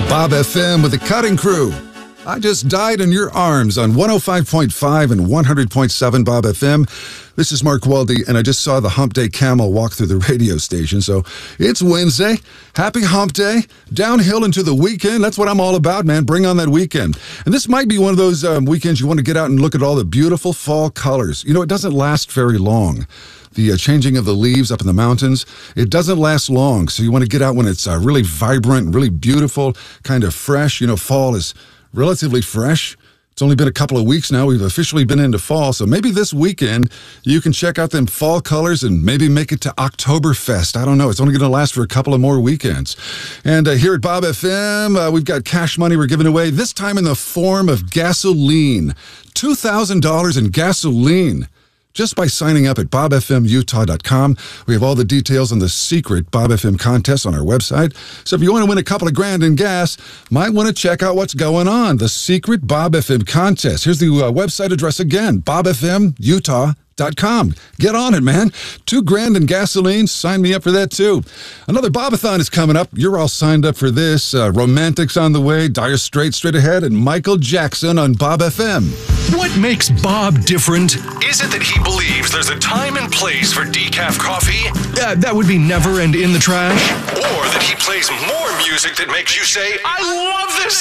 Bob FM with the Cutting Crew. I just died in your arms on 105.5 and 100.7 Bob FM. This is Mark Waldy, and I just saw the Hump Day Camel walk through the radio station. So it's Wednesday. Happy Hump Day. Downhill into the weekend. That's what I'm all about, man. Bring on that weekend. And this might be one of those weekends you want to get out and look at all the beautiful fall colors. You know, it doesn't last very long. The changing of the leaves up in the mountains, it doesn't last long. So you want to get out when it's really vibrant, really beautiful, kind of fresh. You know, fall is relatively fresh. It's only been a couple of weeks now. We've officially been into fall. So maybe this weekend you can check out them fall colors and maybe make it to Oktoberfest. I don't know. It's only going to last for a couple of more weekends. And here at Bob FM, we've got cash money we're giving away, this time in the form of gasoline. $2,000 in gasoline. Just by signing up at bobfmutah.com. We have all the details on the secret Bob FM contest on our website. So if you want to win a couple of grand in gas, might want to check out what's going on. The secret Bob FM contest. Here's the website address again, bobfmutah.com. Get on it, man. $2 grand in gasoline. Sign me up for that, too. Another Bobathon is coming up. You're all signed up for this. Romantics on the way, Dire Straits straight ahead, and Michael Jackson on Bob FM. What makes Bob different? Is it that he believes there's a time and place for decaf coffee? That would be never and in the trash? Or that he plays more music that makes you say, I love this